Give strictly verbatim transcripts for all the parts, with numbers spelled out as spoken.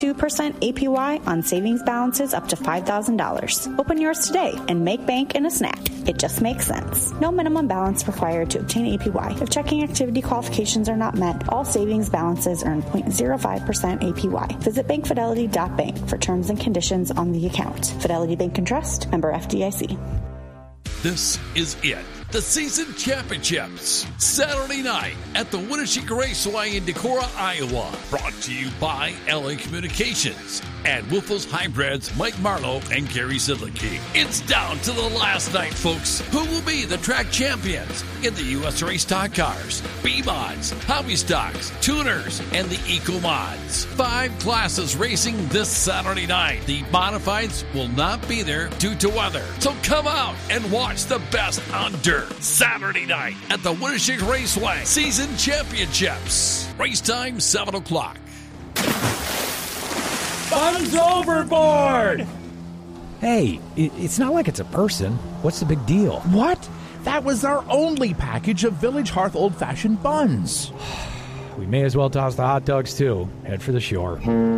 two percent A P Y on savings balances up to five thousand dollars. Open yours today and make bank in a snack. It just makes sense. No minimum balance required to obtain A P Y. If checking activity qualifications are not met, all savings balances earn zero point zero five percent A P Y. Visit bank fidelity dot bank for terms and conditions on the account. Fidelity Bank and Trust, member F D I C. This is it. The season championships, Saturday night at the Winnebago Raceway in Decorah, Iowa. Brought to you by L A Communications and Wolfos Hybrids, Mike Marlowe and Gary Sidlicki. It's down to the last night, folks. Who will be the track champions in the U S Race Stock Cars, B-Mods, Hobby Stocks, Tuners, and the Eco Mods? Five classes racing this Saturday night. The modifieds will not be there due to weather. So come out and watch the best on dirt. Saturday night at the Winnebago Raceway Season Championships. Race time, seven o'clock. Fun's overboard! Hey, it, it's not like it's a person. What's the big deal? What? That was our only package of Village Hearth old-fashioned buns. We may as well toss the hot dogs, too. Head for the shore.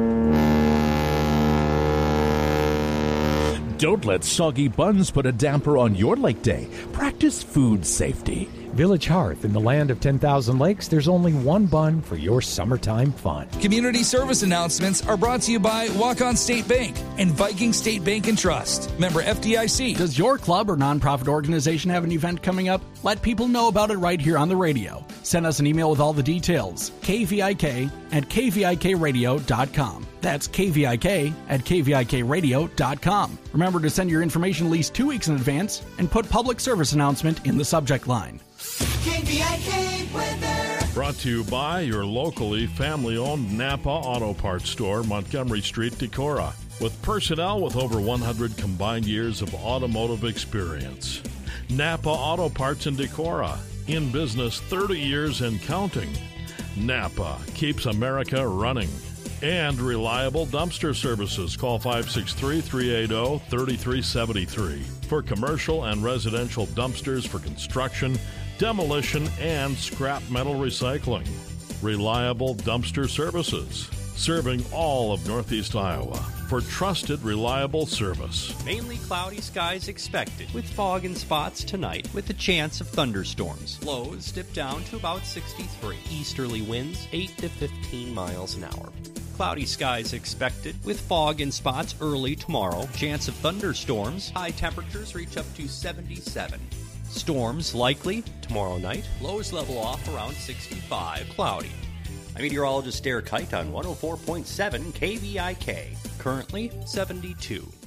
Don't let soggy buns put a damper on your lake day. Practice food safety. Village Hearth, in the land of ten thousand lakes, there's only one bun for your summertime fun. Community service announcements are brought to you by Walk-On State Bank and Viking State Bank and Trust. Member F D I C. Does your club or nonprofit organization have an event coming up? Let people know about it right here on the radio. Send us an email with all the details. K V I K at K V I K radio dot com. That's K V I K at K V I K radio dot com. Remember to send your information at least two weeks in advance and put public service announcement in the subject line. K V I K weather. Brought to you by your locally family-owned Napa Auto Parts store, Montgomery Street, Decorah. With personnel with over one hundred combined years of automotive experience. Napa Auto Parts in Decorah. In business thirty years and counting. Napa keeps America running. And reliable dumpster services. Call five six three, three eight zero, three three seven three for commercial and residential dumpsters for construction, demolition, and scrap metal recycling. Reliable dumpster services. Serving all of Northeast Iowa for trusted, reliable service. Mainly cloudy skies expected with fog and spots tonight with a chance of thunderstorms. Lows dip down to about sixty-three. Easterly winds eight to fifteen miles an hour. Cloudy skies expected with fog and spots early tomorrow. Chance of thunderstorms. High temperatures reach up to seventy-seven. Storms likely tomorrow night. Lows level off around sixty-five. Cloudy. I'm meteorologist Derek Kite on one oh four point seven K V I K. Currently seventy-two.